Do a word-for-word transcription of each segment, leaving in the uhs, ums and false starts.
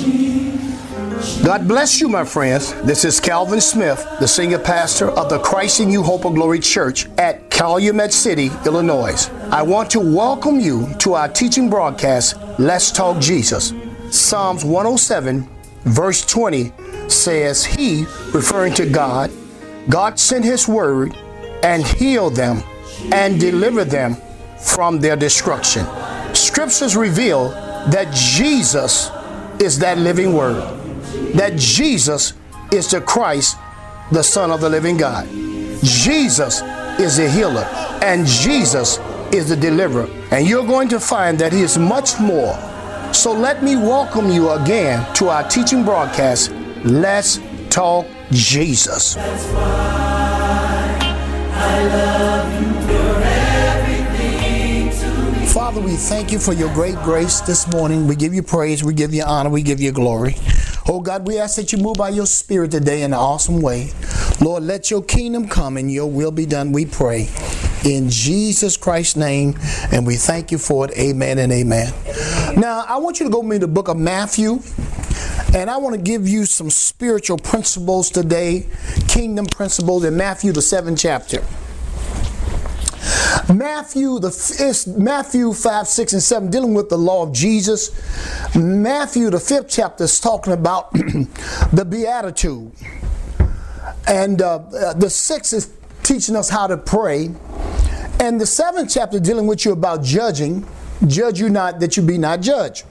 God bless you, my friends. This is Calvin Smith, the senior pastor of the Christ in You Hope of Glory Church at Calumet City, Illinois. I want to welcome you to our teaching broadcast, Let's Talk Jesus. Psalms one oh seven, verse twenty says, He, referring to God, God sent His word and healed them and delivered them from their destruction. Scriptures reveal that Jesus is that living word, that Jesus is the Christ, the Son of the living God. Jesus is the healer, and Jesus is the deliverer. And you're going to find that He is much more. So let me welcome you again to our teaching broadcast, Let's Talk Jesus. That's why I love you. You're everything to me. Father, we thank you for your great grace this morning. We give you praise, we give you honor, we give you glory. Oh God, we ask that you move by your Spirit today in an awesome way. Lord, let your kingdom come and your will be done, we pray. In Jesus Christ's name, and we thank you for it. Amen and amen. Now, I want you to go with me to the book of Matthew, and I want to give you some spiritual principles today, kingdom principles in Matthew, the seventh chapter. Matthew, the it's Matthew five, six, and seven, dealing with the law of Jesus. Matthew, the fifth chapter, is talking about the Beatitude. And uh, the sixth is teaching us how to pray. And the seventh chapter dealing with you about judging. Judge you not that you be not judged.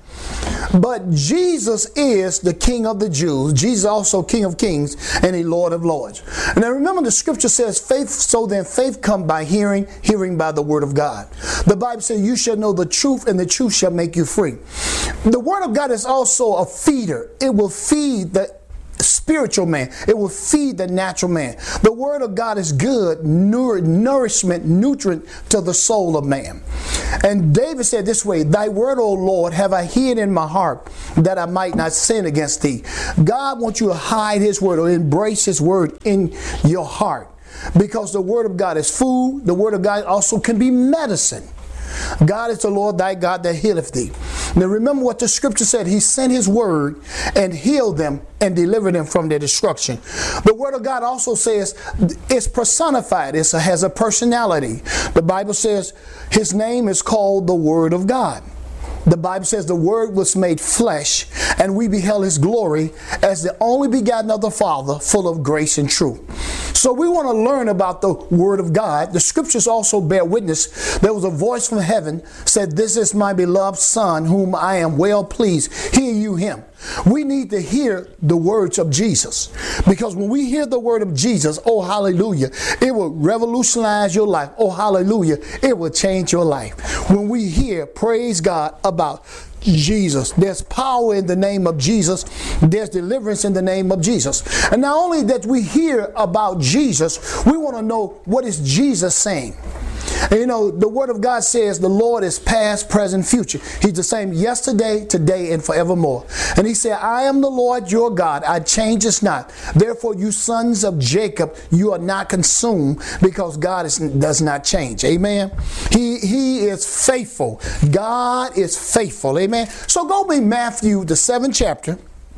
But Jesus is the King of the Jews. Jesus also King of Kings and a Lord of Lords. And now remember, the scripture says, faith, so then faith come by hearing, hearing by the word of God. The Bible says, you shall know the truth, and the truth shall make you free. The word of God is also a feeder. It will feed the spiritual man. It will feed the natural man. The word of God is good nour- nourishment, nutrient to the soul of man. And David said this way, thy word, O Lord, have I hid in my heart that I might not sin against thee. God wants you to hide his word or embrace his word in your heart, because the word of God is food. The word of God also can be medicine. God is the Lord thy God that healeth thee. Now remember what the scripture said. He sent his word and healed them and delivered them from their destruction. The word of God also says it's personified. It has a personality. The Bible says his name is called the Word of God. The Bible says the Word was made flesh, and we beheld his glory as the only begotten of the Father, full of grace and truth. So we want to learn about the Word of God. The scriptures also bear witness. There was a voice from heaven said, this is my beloved Son, whom I am well pleased. Hear you him. We need to hear the words of Jesus, because when we hear the word of Jesus, oh hallelujah, it will revolutionize your life. Oh hallelujah, it will change your life. When we hear, praise God, about Jesus, there's power in the name of Jesus. There's deliverance in the name of Jesus. And not only that we hear about Jesus, we want to know, what is Jesus saying? And you know, the word of God says the Lord is past, present, future. He's the same yesterday, today, and forevermore. And he said, I am the Lord your God. I change us not. Therefore, you sons of Jacob, you are not consumed, because God is, does not change. Amen. He, he is faithful. God is faithful. Amen. So go with Matthew, the seventh chapter.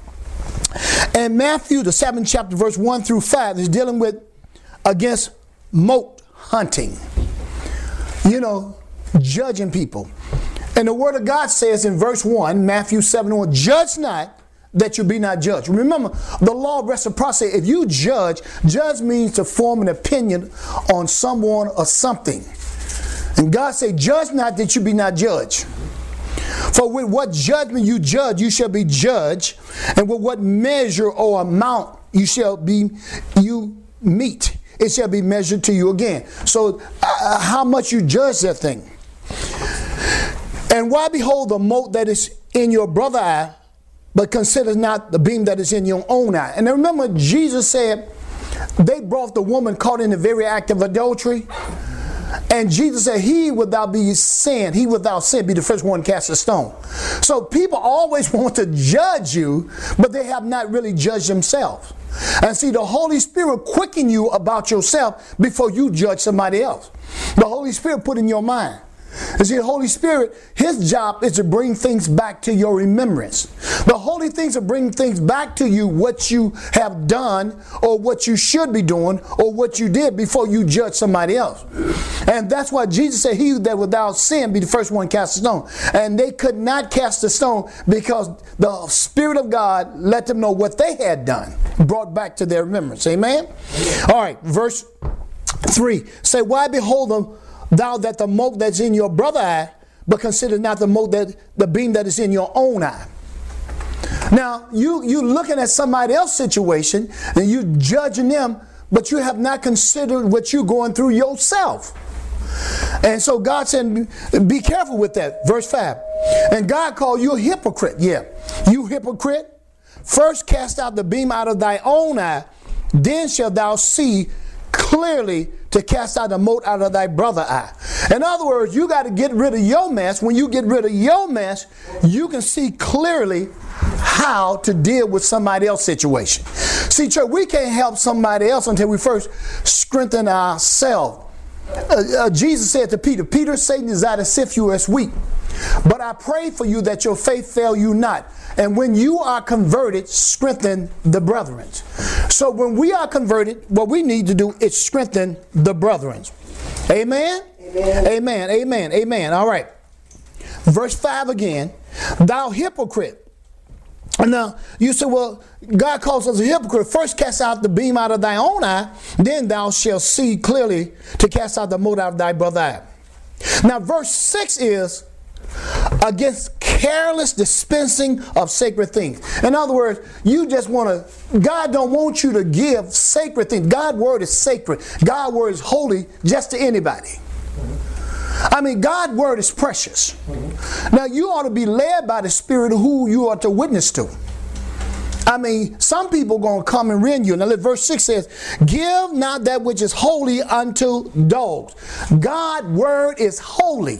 And Matthew, the seventh chapter, verse one through five, is dealing with against mote hunting. You know, judging people. And the word of God says in verse one, Matthew seven one, judge not that you be not judged. Remember, the law of reciprocity, if you judge, judge means to form an opinion on someone or something. And God said, judge not that you be not judged. For with what judgment you judge, you shall be judged. And with what measure or amount you shall be, you meet, it shall be measured to you again. So uh, how much you judge that thing. And why behold the mote that is in your brother eye, but consider not the beam that is in your own eye. And remember, Jesus said, they brought the woman caught in the very act of adultery. And Jesus said, he without be sin, he without sin be the first one to cast a stone. So people always want to judge you, but they have not really judged themselves. And see, the Holy Spirit quicken you about yourself before you judge somebody else. The Holy Spirit put in your mind. You see, the Holy Spirit, his job is to bring things back to your remembrance. The holy things are bring things back to you, what you have done or what you should be doing or what you did before you judge somebody else. And that's why Jesus said, he that without sin be the first one cast a stone. And they could not cast a stone because the Spirit of God let them know what they had done, brought back to their remembrance. Amen? All right, verse three. Say, why behold them thou that the mote that's in your brother eye, but consider not the mote that the beam that is in your own eye. Now you you looking at somebody else's situation and you judging them, but you have not considered what you're going through yourself. And so God said, be careful with that. Verse five. And God called you a hypocrite. Yeah, you hypocrite. First cast out the beam out of thy own eye, then shalt thou see clearly to cast out the mote out of thy brother eye. In other words, you got to get rid of your mess. When you get rid of your mess, you can see clearly how to deal with somebody else's situation. See, church, we can't help somebody else until we first strengthen ourselves. Uh, uh, Jesus said to Peter, Peter, Satan desire to sift you as wheat, but I pray for you that your faith fail you not. And when you are converted, strengthen the brethren. So when we are converted, what we need to do is strengthen the brethren. Amen? Amen. Amen. Amen. Amen. All right. Verse five again. Thou hypocrite. And now you say, well, God calls us a hypocrite. First cast out the beam out of thy own eye, then thou shalt see clearly to cast out the mote out of thy brother eye. Now verse six is against careless dispensing of sacred things. In other words, you just want to, God don't want you to give sacred things. God's word is sacred. God's word is holy just to anybody. I mean, God's word is precious. Now, you ought to be led by the Spirit of who you are to witness to. I mean, some people going to come and rend you. Now, look, verse six says, give not that which is holy unto dogs. God's word is holy.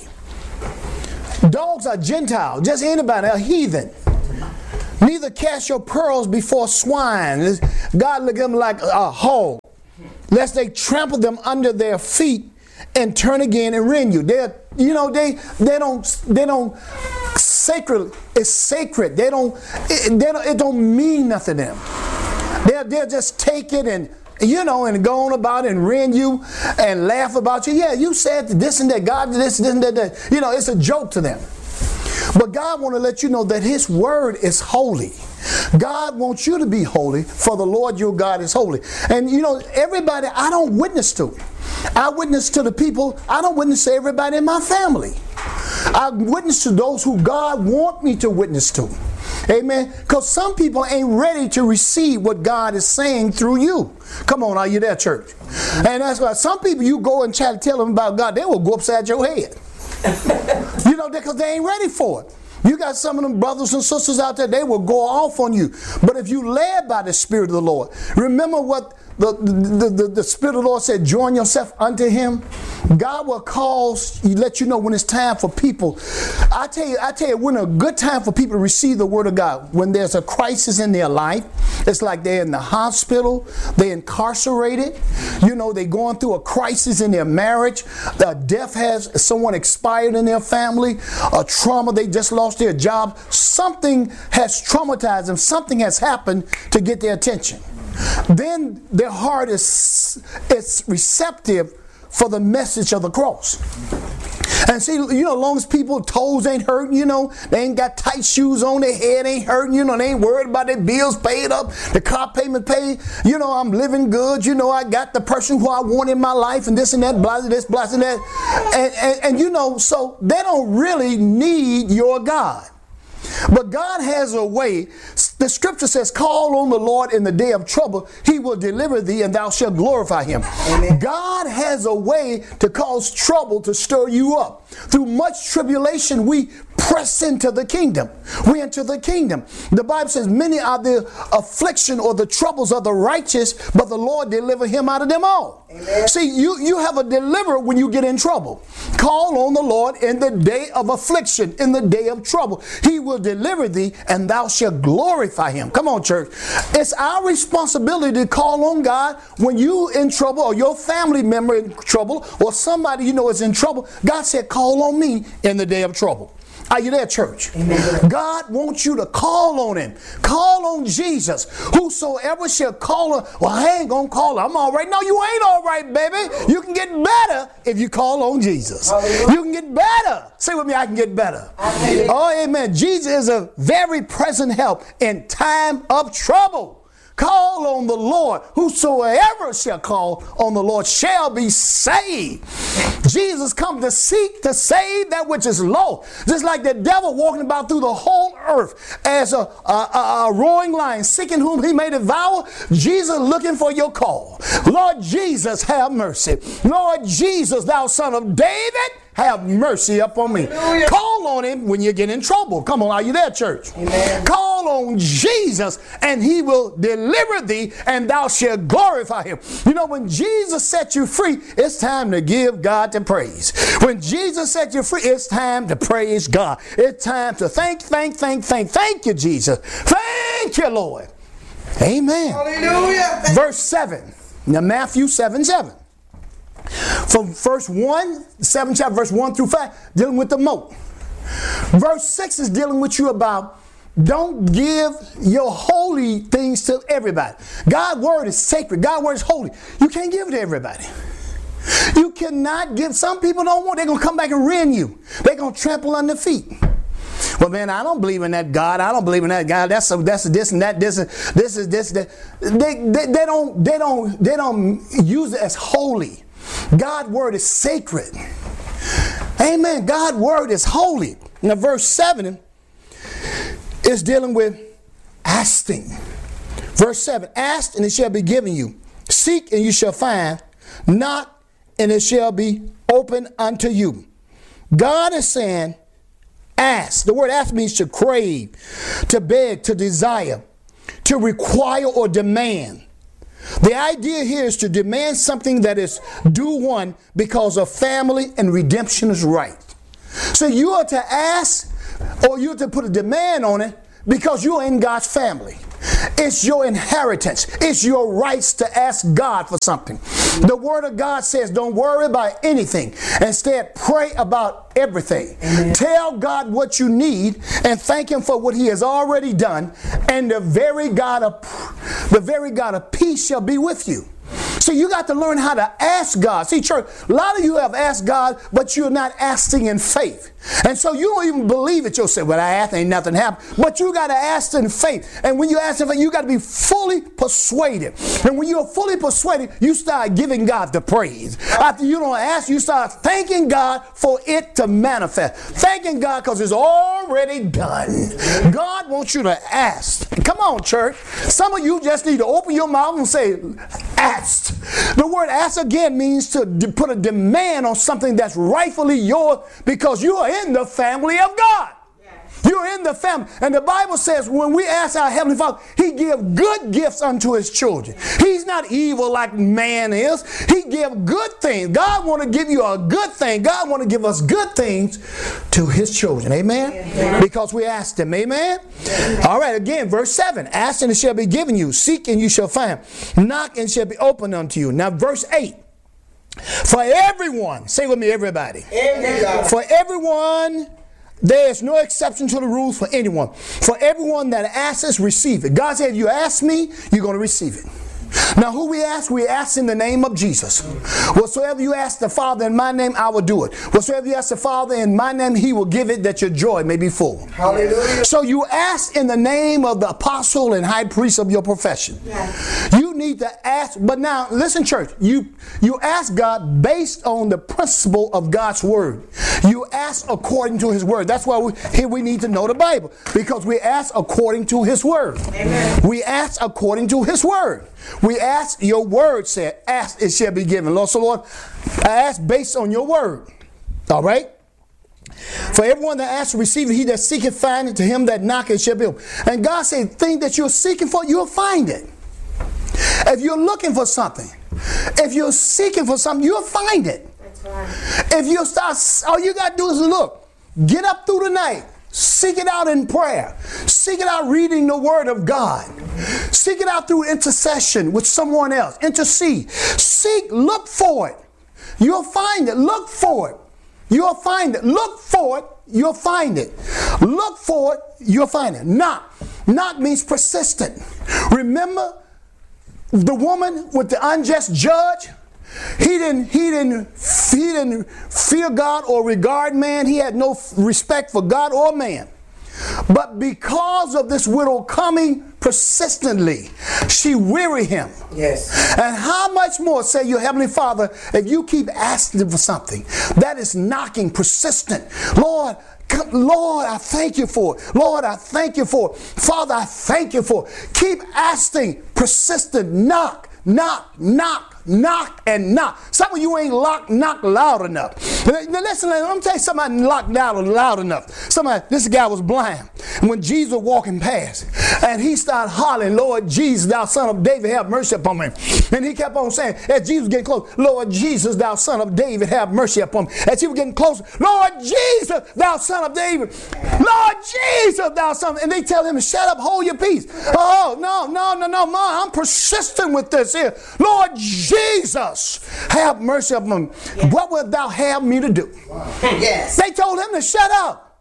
Dogs are Gentile, just anybody, a heathen. Neither cast your pearls before swine. God look at them like a hog, lest they trample them under their feet and turn again and rend you. They, you know, they they don't they don't sacred. It's sacred. They don't it, they don't it don't mean nothing to them. They'll they'll just take it and, you know, and go on about it and rend you and laugh about you. Yeah, you said this and that. God did this, this and that, that. You know, it's a joke to them. But God wants to let you know that his word is holy. God wants you to be holy, for the Lord your God is holy. And you know, everybody I don't witness to. I witness to the people. I don't witness to everybody in my family. I witness to those who God wants me to witness to. Amen. Because some people ain't ready to receive what God is saying through you. Come on, are you there, church? And that's why some people, you go and try to tell them about God, they will go upside your head. You know, because they ain't ready for it. You got some of them brothers and sisters out there, they will go off on you. But if you led by the Spirit of the Lord, remember what the, the, the, the Spirit of the Lord said, join yourself unto him. God will cause, you let you know when it's time for people. I tell you, I tell you, when a good time for people to receive the word of God, when there's a crisis in their life, it's like they're in the hospital, they're incarcerated, you know, they're going through a crisis in their marriage, a death has, someone expired in their family, a trauma, they just lost their job, something has traumatized them, something has happened to get their attention. Then their heart is, is receptive for the message of the cross. And see, you know, as long as people toes ain't hurting, you know, they ain't got tight shoes on, their head ain't hurting, you know, they ain't worried about their bills paid up, the car payment paid, you know, I'm living good, you know, I got the person who I want in my life and this and that, blah, this, blah, and that. And, and, and you know, so they don't really need your God. But God has a way. The scripture says, call on the Lord in the day of trouble. He will deliver thee and thou shalt glorify him. Amen. God has a way to cause trouble to stir you up. Through much tribulation, we press into the kingdom. We enter the kingdom. The Bible says many are the affliction or the troubles of the righteous, but the Lord deliver him out of them all. Amen. See, you, you have a deliverer when you get in trouble. Call on the Lord in the day of affliction, in the day of trouble. He will deliver thee, and thou shalt glorify him. Come on, church. It's our responsibility to call on God when you in trouble, or your family member in trouble, or somebody you know is in trouble. God said, call on me in the day of trouble. Are you there, church? Amen. God wants you to call on him. Call on Jesus. Whosoever shall call on, well, I ain't going to call him. I'm all right. No, you ain't all right, baby. You can get better if you call on Jesus. Hallelujah. You can get better. Say with me, I can get better. Amen. Oh, amen. Jesus is a very present help in time of trouble. Call on the Lord. Whosoever shall call on the Lord shall be saved. Jesus come to seek to save that which is lost. Just like the devil walking about through the whole earth as a, a, a, a roaring lion, seeking whom he may devour. Jesus looking for your call. Lord Jesus, have mercy. Lord Jesus, thou son of David, have mercy upon me. Hallelujah. Call on him when you get in trouble. Come on, are you there, church? Amen. Call on Jesus and he will deliver thee, and thou shalt glorify him. You know, when Jesus set you free, it's time to give God the praise. When Jesus set you free, it's time to praise God. It's time to thank, thank, thank, thank, thank you, Jesus. Thank you, Lord. Amen. Hallelujah. Verse seven. Now, Matthew seven, seven. From verse one, seven chapter, verse one through five, dealing with the moat. Verse six is dealing with you about don't give your holy things to everybody. God's word is sacred. God's word is holy. You can't give it to everybody. You cannot give. Some people don't want. They're going to come back and rend you. They're going to trample on their feet. Well, man, I don't believe in that God. I don't believe in that God. That's a, that's a, this and that. This is this is this. That. They, they they don't they don't they don't use it as holy. God's word is sacred. Amen. God's word is holy. Now, verse seven is dealing with asking. Verse seven, ask and it shall be given you. Seek and you shall find. Knock and it shall be open unto you. God is saying, ask. The word ask means to crave, to beg, to desire, to require or demand. The idea here is to demand something that is due one because of family and redemption is right. So you are to ask, or you are to put a demand on it because you are in God's family. It's your inheritance. It's your rights to ask God for something. The word of God says don't worry about anything. Instead, pray about everything. Amen. Tell God what you need and thank him for what he has already done. And the very God of, the very God of peace shall be with you. So you got to learn how to ask God. See, church, a lot of you have asked God, but you're not asking in faith. And so you don't even believe it yourself. Well, I asked, ain't nothing happened. But you got to ask in faith. And when you ask in faith, you got to be fully persuaded. And when you're fully persuaded, you start giving God the praise. After you don't ask, you start thanking God for it to manifest. Thanking God because it's already done. God wants you to ask. Come on, church. Some of you just need to open your mouth and say, ask. The word ask again means to put a demand on something that's rightfully yours because you are in the family of God. You're in the family. And the Bible says when we ask our Heavenly Father, he gives good gifts unto his children. He's not evil like man is. He gives good things. God want to give you a good thing. God want to give us good things to his children. Amen? Amen. Because we asked him. Amen? Amen? All right, again, verse seven. Ask and it shall be given you. Seek and you shall find. Knock and it shall be opened unto you. Now, verse eight. For everyone, say with me, everybody. Everybody. For everyone, there is no exception to the rules for anyone. For everyone that asks, receive it. God said, if you ask me, you're going to receive it. Now, who we ask? We ask in the name of Jesus. Whatsoever you ask the Father in my name, I will do it. Whatsoever you ask the Father in my name, he will give it that your joy may be full. Hallelujah. So you ask in the name of the apostle and high priest of your profession. Yes. You need to ask. But now, listen, church. You, you ask God based on the principle of God's word. You ask according to his word. That's why we, here we need to know the Bible. Because we ask according to his word. Amen. We ask according to his word. We ask, your word said, ask, it shall be given. Lord, so Lord, I ask based on your word. All right? For everyone that asks to receive it, he that seeketh find it, to him that knocketh shall be opened. And God said, thing that you're seeking for, you'll find it. If you're looking for something, if you're seeking for something, you'll find it. That's right. If you start, all you got to do is look. Get up through the night. Seek it out in prayer. Seek it out reading the Word of God. Seek it out through intercession with someone else. Intercede. Seek, look for it. You'll find it. Look for it. You'll find it. Look for it. You'll find it. Look for it. You'll find it. Knock. Knock means persistent. Remember the woman with the unjust judge? He didn't, he didn't, he didn't fear God or regard man. He had no respect for God or man. But because of this widow coming persistently, she wearied him. Yes. And how much more, say your Heavenly Father, if you keep asking for something that is knocking, persistent. Lord, come, Lord, I thank you for it. Lord, I thank you for it. Father, I thank you for it. Keep asking, persistent, knock, knock, knock. Knock and knock. Some of you ain't lock, knock loud enough. Now listen, let me tell you somebody knocked loud loud enough. Somebody, this guy was blind. And when Jesus was walking past, and he started hollering, Lord Jesus, thou son of David, have mercy upon me. And he kept on saying, as Jesus was getting close, Lord Jesus, thou son of David, have mercy upon me. As he was getting closer, Lord Jesus, thou son of David. Lord Jesus, thou son of... And they tell him, shut up, hold your peace. Oh, no, no, no, no, Mom, I'm persistent with this here. Lord Jesus. Jesus, have mercy upon me. Yes. What wilt thou have me to do? Wow. Yes. They told him to shut up.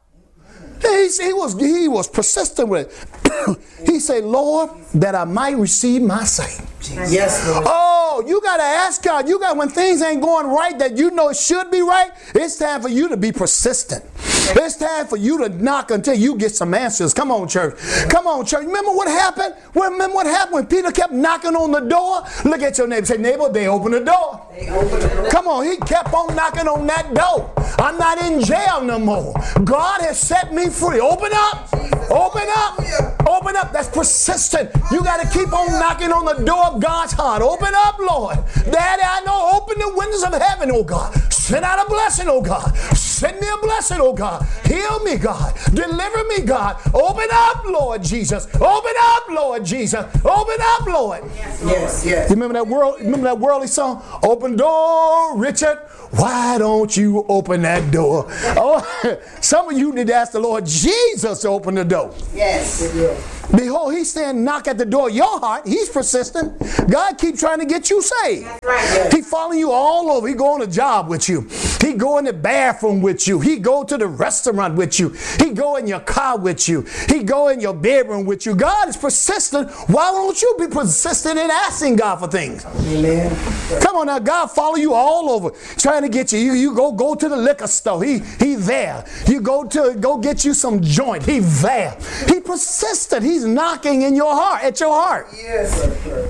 He, he, was, he was persistent with it. He said, Lord, that I might receive my sight. Yes, Lord. Oh, you got to ask God. You got, when things ain't going right that you know it should be right, it's time for you to be persistent. It's time for you to knock until you get some answers. Come on, church. Come on, church. Remember what happened? Remember what happened when Peter kept knocking on the door? Look at your neighbor. Say, neighbor, they opened the door. They opened the door. Come on, he kept on knocking on that door. I'm not in jail no more. God has set me free. Open up. Jesus. Open up. Open up. That's persistent. You got to keep on knocking on the door of God's heart. Open up, Lord. Daddy, I know. Open the windows of heaven, oh God. Send out a blessing, oh God. Send me a blessing, oh God. Heal me, God. Deliver me, God. Open up, Lord Jesus. Open up, Lord Jesus. Open up, Lord. Yes, yes. You remember that world? Remember that worldly song? Open door, Richard. Why don't you open that door? Oh, some of you need to ask the Lord Jesus to open the door. Yes. Behold, he's saying, knock at the door of your heart. He's persistent. God keeps trying to get you saved. That's right. He following you all over. He go on a job with you. He go in the bathroom with you. He go to the restaurant with you. He go in your car with you. He go in your bedroom with you. God is persistent. Why won't you be persistent in asking God for things? Amen. Come on now, God follow you all over, trying to get you. You, you go go to the liquor store. He he there. You go to go get you some joint. He there. He persistent. He's knocking in your heart, at your heart. Yes, sir.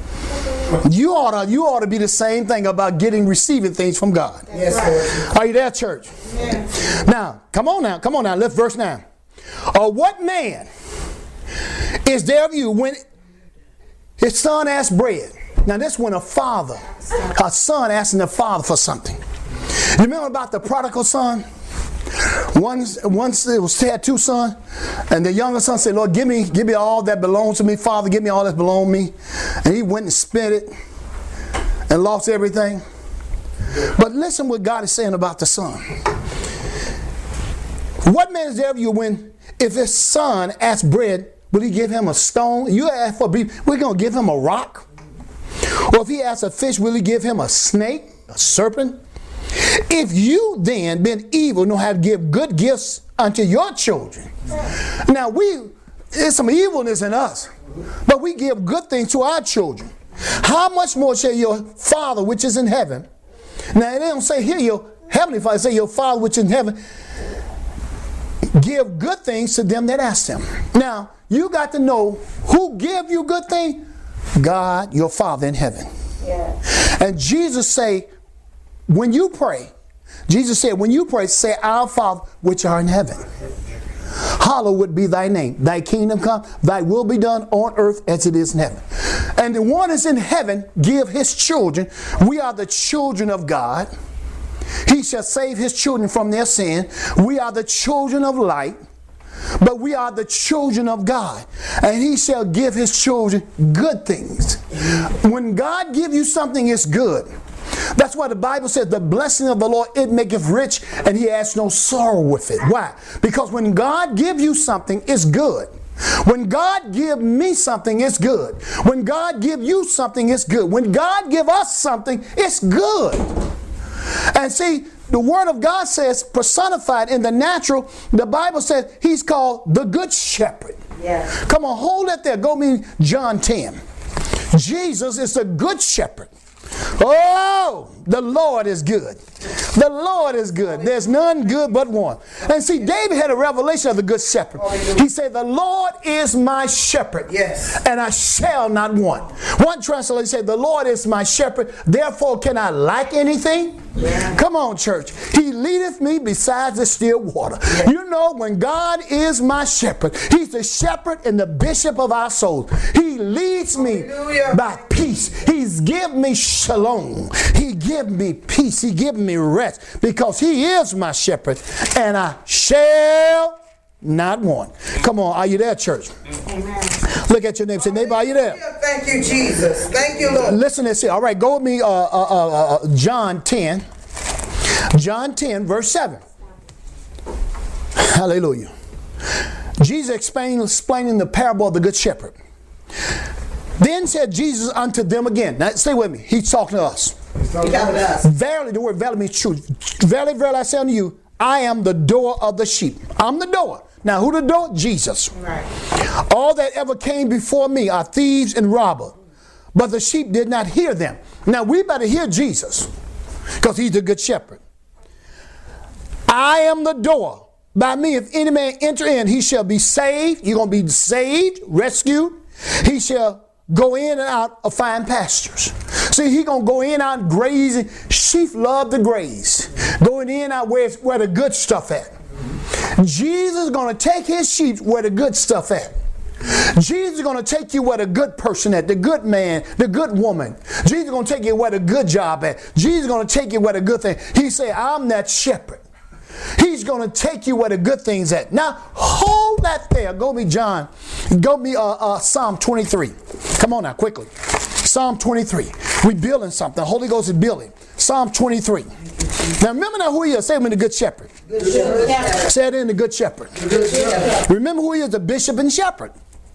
You ought to you ought to be the same thing about getting receiving things from God. Yes, sir. Are you there, church? Yes. Now, come on now, come on now. Let's verse nine. Or what man is there of you when his son asks bread? Now, this when a father, a son asking the father for something. You remember about the prodigal son? Once, once it was had two sons, and the younger son said, Lord, give me, give me all that belongs to me. Father, give me all that belongs to me. And he went and spent it and lost everything. But listen what God is saying about the son. What man is there of you when, if his son asks bread, will he give him a stone? You ask for beef, we're going to give him a rock? Or if he asks a fish, will he give him a snake, a serpent? If you then, being evil, know how to give good gifts unto your children. Now, we, there's some evilness in us, but we give good things to our children. How much more shall your Father which is in heaven? Now, they don't say here your heavenly Father, say your Father which is in heaven, give good things to them that ask them. Now, you got to know who give you good things. God, your Father in heaven. Yeah. And Jesus say, when you pray, Jesus said, when you pray, say, Our Father which art in heaven. Hallowed be thy name. Thy kingdom come, thy will be done on earth as it is in heaven. And the one is in heaven give his children. We are the children of God. He shall save his children from their sin. We are the children of light, but we are the children of God. And he shall give his children good things. When God gives you something, it's good. That's why the Bible says the blessing of the Lord, it maketh rich, and he has no sorrow with it. Why? Because when God gives you something, it's good. When God give me something, it's good. When God give you something, it's good. When God give us something, it's good. And see, the Word of God says, personified in the natural, the Bible says he's called the Good Shepherd. Yes. Come on, hold it there. Go me John ten. Jesus is the Good Shepherd. Oh, the Lord is good. The Lord is good. There's none good but one. And see, David had a revelation of the Good Shepherd. He said, the Lord is my shepherd, Yes. and I shall not want. One translation said, the Lord is my shepherd, therefore can I lack anything? Yeah. Come on, church. He leadeth me beside the still water. Yeah. You know, when God is my shepherd, he's the shepherd and the bishop of our souls. He leads me Hallelujah. by peace. He's given me shalom. He give me peace. He give me rest because he is my shepherd, and I shall not want. Come on, are you there, church? Amen. Look at your neighbor. Say, neighbor, are you there? Thank you, Jesus. Thank you, Lord. Listen and see. All right, go with me, uh, uh, uh, uh, John ten. John ten, verse seven. Hallelujah. Jesus explained, explaining the parable of the Good Shepherd. Then said Jesus unto them again. Now, stay with me. He's talking to us. He talking to us. Verily, the word verily means truth. Verily, verily, I say unto you, I am the door of the sheep. I'm the door. Now, who the door? Jesus. Right. All that ever came before me are thieves and robbers, but the sheep did not hear them. Now, we better hear Jesus because he's the Good Shepherd. I am the door. By me, if any man enter in, he shall be saved. You're going to be saved, rescued. He shall go in and out of fine pastures. See, he going to go in and out grazing. Sheep love to graze. Going in and out where, it's, where the good stuff at. Jesus is going to take his sheep where the good stuff at. Jesus is going to take you where the good person at, the good man, the good woman. Jesus is going to take you where the good job at. Jesus is going to take you where the good thing. He said, I'm that shepherd. He's going to take you where the good things at. Now, hold that there. Go me John. Go me uh, uh, Psalm twenty-three. Come on now, quickly. Psalm twenty-three. We building something. The Holy Ghost is building. Psalm twenty-three. Now, remember now who he is. Say him in the Good Shepherd. Good shepherd. Say it in the Good Shepherd. Good shepherd. Remember who he is, the bishop and shepherd.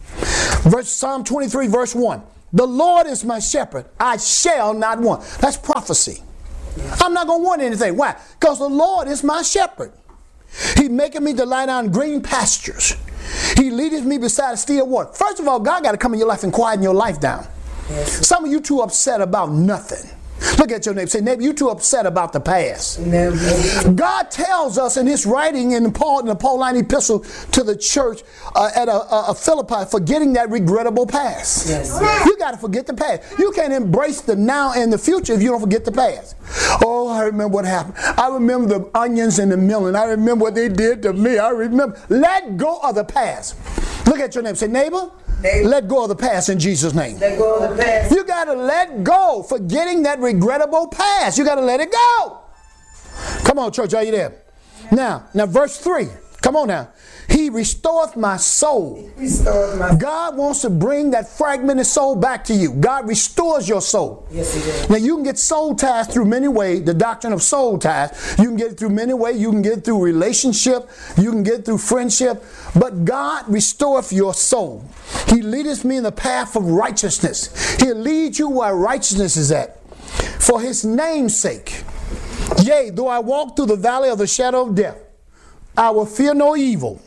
Verse Psalm twenty-three, verse one. The Lord is my shepherd. I shall not want. That's prophecy. I'm not going to want anything. Why? Because the Lord is my shepherd. He maketh me to lie down in green pastures. He leadeth me beside still water. First of all, God got to come in your life and quieten your life down. Yes. Some of you too upset about nothing. Look at your neighbor. Say, neighbor, you too upset about the past. No. God tells us in his writing in, Paul, in the Pauline epistle to the church uh, at a, a, a Philippi, forgetting that regrettable past. Yes. You got to forget the past. You can't embrace the now and the future if you don't forget the past. Oh, I remember what happened. I remember the onions in the milling. I remember what they did to me. I remember. Let go of the past. Look at your neighbor. Say, neighbor, Neighbor. let go of the past in Jesus' name. Let go of the past. You got to let go, forgetting that regrettable past. You got to let it go. Come on, church, are you there? Now, now verse three. Come on now. He restoreth my soul. Restore my. God wants to bring that fragmented soul back to you. God restores your soul. Yes, he did. Now you can get soul ties through many ways. The doctrine of soul ties. You can get it through many ways. You can get it through relationship. You can get it through friendship. But God restoreth your soul. He leadeth me in the path of righteousness. He'll lead you where righteousness is at. For his name's sake. Yea, though I walk through the valley of the shadow of death, I will fear no evil.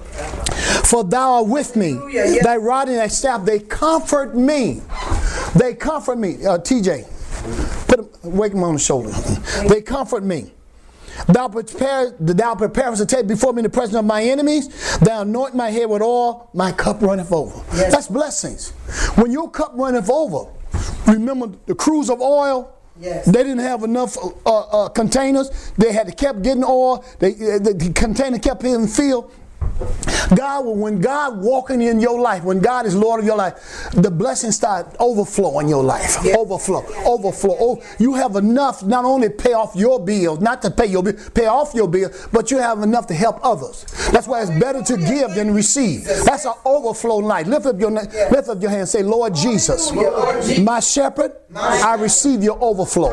For thou art with me. Hallelujah. Thy rod and thy staff, they comfort me. They comfort me. Uh, T J, put him, wake him on the shoulder. They comfort me. Thou prepare, thou preparest a table before me in the presence of my enemies. Thou anoint my head with oil. My cup runneth over. Yes. That's blessings. When your cup runneth over, remember the cruise of oil. Yes. They didn't have enough uh, uh, containers. They had to keep getting oil. They, uh, the, the container kept getting filled. God, when God walking in your life, when God is Lord of your life, the blessings start overflow in your life. Yes. Overflow, overflow. Oh, you have enough not only pay off your bills, not to pay your bill, pay off your bill, but you have enough to help others. That's why it's better to give than receive. That's an overflow life. Lift up your lift up your hand and say, Lord Jesus, my shepherd, I receive your overflow.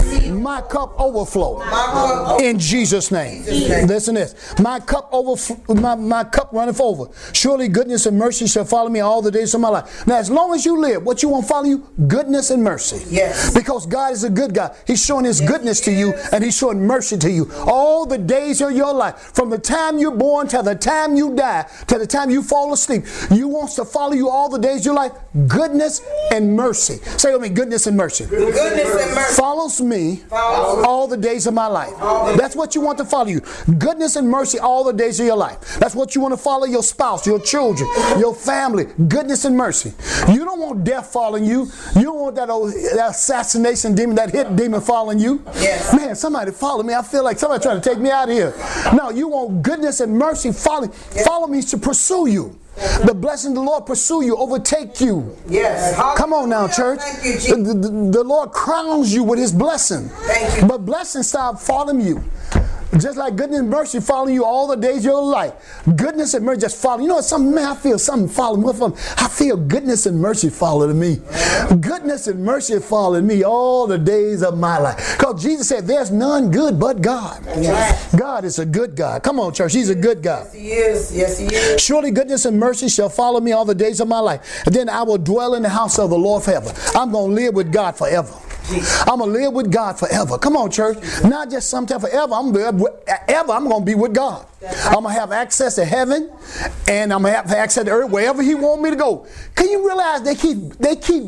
My cup overflow. In Jesus' name. Listen to this. My cup overflow. My, my cup runneth over. Surely goodness and mercy shall follow me all the days of my life. Now, as long as you live, what you want to follow you? Goodness and mercy. Yes. Because God is a good God. He's showing His yes, goodness to you, and He's showing mercy to you all the days of your life. From the time you're born to the time you die, to the time you fall asleep, you wants to follow you all the days of your life. Goodness and mercy. Say with me, goodness and mercy. Goodness and mercy follows me follows all the days of my life. That's what you want to follow you. Goodness and mercy all the days of your life. That's what you want to follow your spouse, your children, your family. Goodness and mercy. You don't want death following you. You don't want that old that assassination demon, that hit demon following you. Yes. Man, somebody follow me. I feel like somebody trying to take me out of here. No, you want goodness and mercy following. Yes. Follow me to pursue you. The blessing of the Lord pursue you, overtake you. Yes. Come on now, church. You, the, the, the Lord crowns you with His blessing. Thank you. But blessings stop following you. Just like goodness and mercy following you all the days of your life. Goodness and mercy just follow. You know what? Something, man, I feel something following me. I feel goodness and mercy following me. Goodness and mercy following me all the days of my life. Because Jesus said, there's none good but God. Yes. God is a good God. Come on, church. He's a good God. Yes, He is. Yes, He is. Surely goodness and mercy shall follow me all the days of my life. And then I will dwell in the house of the Lord forever. I'm going to live with God forever. I'm going to live with God forever. Come on, church. Not just sometime forever. I'm ever. I'm going to be with God. I'm going to have access to heaven, and I'm going to have access to earth wherever He wants me to go. Can you realize they keep they keep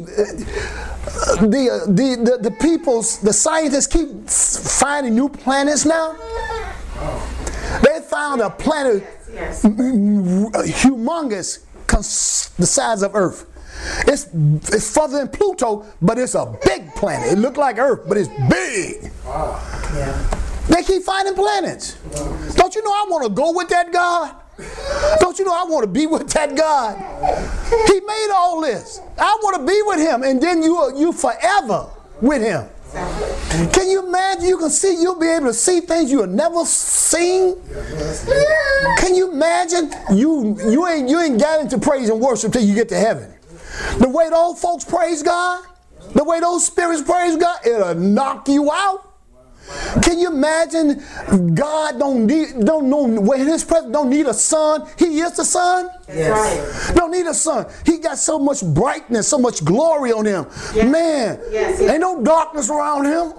uh, the, the the the people's the scientists keep finding new planets now? They found a planet Yes. humongous, the size of Earth. It's, it's further than Pluto, but it's a big planet. It looks like Earth, but it's big. Wow. Yeah. They keep finding planets. Don't you know I want to go with that God? Don't you know I want to be with that God? He made all this. I want to be with Him, and then you you forever with Him. Can you imagine? You can see, you'll be able to see things you have never seen. Can you imagine? You you ain't you ain't got into praise and worship till you get to heaven. The way those folks praise God, the way those spirits praise God, it'll knock you out. Can you imagine? God don't need, don't know when His presence don't need a sun. He is the sun. Yes. Don't need a sun. He got so much brightness, so much glory on Him. Yes. Man, Yes, yes. ain't no darkness around Him.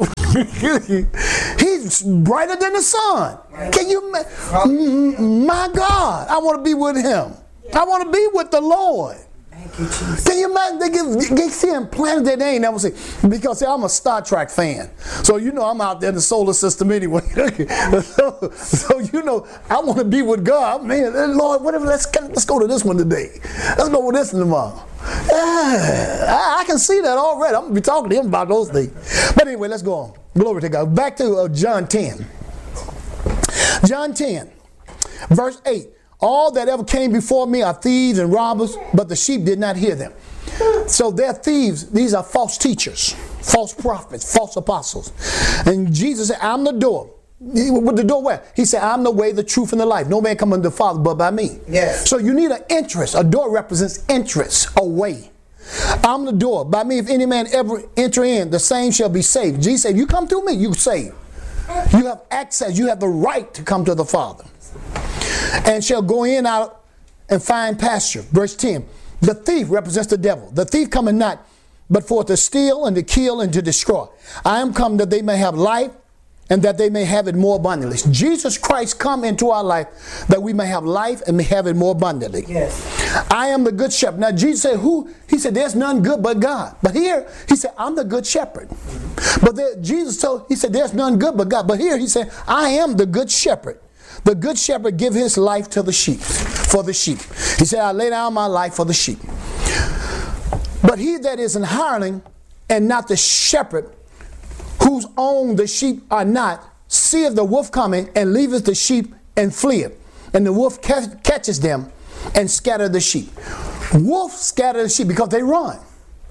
He's brighter than the sun. Can you? My God, I want to be with Him. I want to be with the Lord. Thank you, Jesus. Can you imagine they give they see him planets that they ain't never seen? Because see, I'm a Star Trek fan, so you know I'm out there in the solar system anyway. so, so you know I want to be with God, man. Lord, whatever. Let's let's go to this one today. Let's go with this one tomorrow. Yeah, I, I can see that already. I'm gonna be talking to Him about those things. But anyway, let's go on. Glory to God. Back to uh, John ten. John ten, verse eight. All that ever came before me are thieves and robbers, but the sheep did not hear them. So they're thieves. These are false teachers, false prophets, false apostles. And Jesus said, I'm the door. With the door where? He said, I'm the way, the truth, and the life. No man come unto the Father but by me. Yes. So you need an interest. A door represents interest, a way. I'm the door. By me, if any man ever enter in, the same shall be saved. Jesus said, you come through me, you saved. You have access. You have the right to come to the Father. And shall go in, out, and find pasture. Verse ten. The thief represents the devil. The thief cometh not, but for to steal and to kill and to destroy. I am come that they may have life, and that they may have it more abundantly. Jesus Christ come into our life that we may have life and may have it more abundantly. Yes. I am the good shepherd. Now Jesus said, who? He said, there's none good but God. But here, he said, I'm the good shepherd. But there, Jesus told, he said, there's none good but God. But here he said, I am the good shepherd. The good shepherd give his life to the sheep, for the sheep. He said, I lay down my life for the sheep. But he that is an hireling and not the shepherd, whose own the sheep are not, seeth the wolf coming and leaveth the sheep and fleeth. and the wolf ca- catches them and scatters the sheep. Wolf scatters the sheep because they run.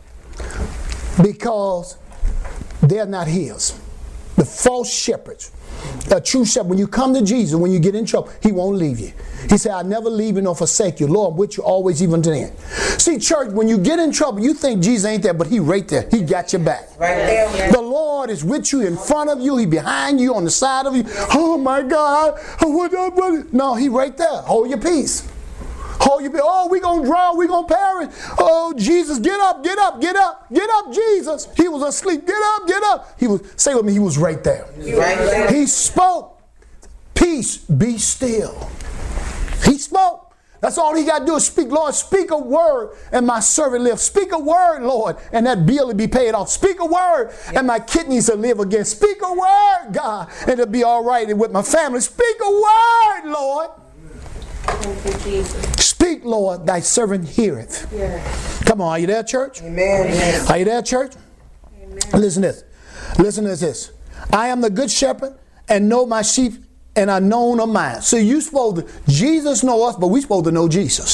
Because they're not his. The false shepherds. A true shepherd, when you come to Jesus, when you get in trouble, he won't leave you. He said, I never leave you nor forsake you. Lord, I'm with you always, even to the end. See, church, when you get in trouble, you think Jesus ain't there, but he right there. He got your back. Right there. The Lord is with you, in front of you. He behind you, on the side of you. Oh, my God. What, what, what? No, he right there. Hold your peace. Hold your peace. Oh, we going to drown. We going to perish. Oh, Jesus, get up, get up, get up. Get up, Jesus. He was asleep. Get up, get up. He was, say with me, he was right there. Right there. He spoke, peace, be still. He spoke. That's all he got to do is speak. Lord, speak a word and my servant live. Speak a word, Lord, and that bill will be paid off. Speak a word and my kidneys will live again. Speak a word, God, and it'll be all right with my family. Speak a word, Lord. Thank you, Jesus. Speak, Lord, thy servant heareth. Yes. Come on, are you there, church? Amen. Are you there, church? Amen. Listen to this. Listen to this. I am the good shepherd and know my sheep and are known of mine. So you supposed to, Jesus know us, but we supposed to know Jesus.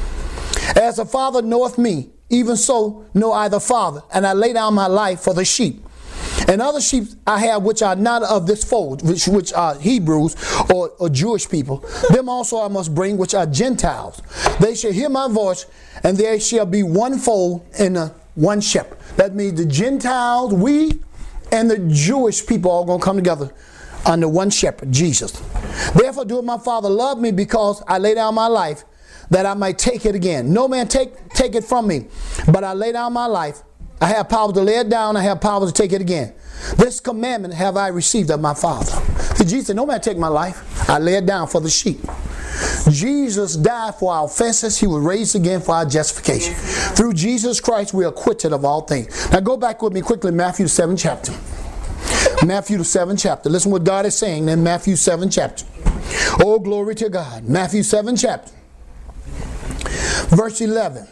As the Father knoweth me, even so know I the Father, and I lay down my life for the sheep. And other sheep I have which are not of this fold, which, which are Hebrews or, or Jewish people. Them also I must bring, which are Gentiles. They shall hear my voice, and there shall be one fold and a, one shepherd. That means the Gentiles, we, and the Jewish people all going to come together under one shepherd, Jesus. Therefore doeth my Father love me, because I lay down my life that I might take it again. No man take, take it from me, but I lay down my life. I have power to lay it down. I have power to take it again. This commandment have I received of my Father. See, Jesus said, no man take my life. I lay it down for the sheep. Jesus died for our offenses. He was raised again for our justification. Through Jesus Christ, we are acquitted of all things. Now go back with me quickly, Matthew the seventh chapter. Matthew the seventh chapter. Listen what God is saying in Matthew seventh chapter. Oh, glory to God. Matthew seventh chapter. Verse eleven.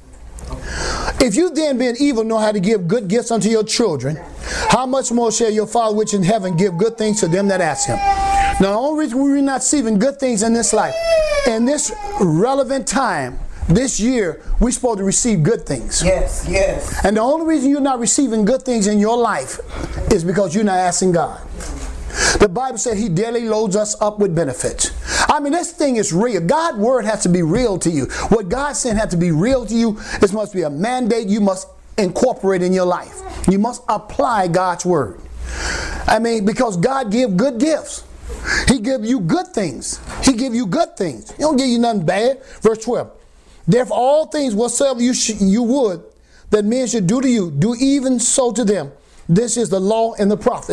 If you then, being evil, know how to give good gifts unto your children, how much more shall your Father which in heaven give good things to them that ask him? Now, the only reason we're not receiving good things in this life, in this relevant time, this year, we're supposed to receive good things. Yes, yes. And the only reason you're not receiving good things in your life is because you're not asking God. The Bible said he daily loads us up with benefits. I mean, this thing is real. God's word has to be real to you. What God said has to be real to you. This must be a mandate you must incorporate in your life. You must apply God's word. I mean, because God gives good gifts. He gives you good things. He gives you good things. He don't give you nothing bad. Verse twelve. Therefore, all things whatsoever you, sh- you would that men should do to you, do even so to them. This is the law and the prophet.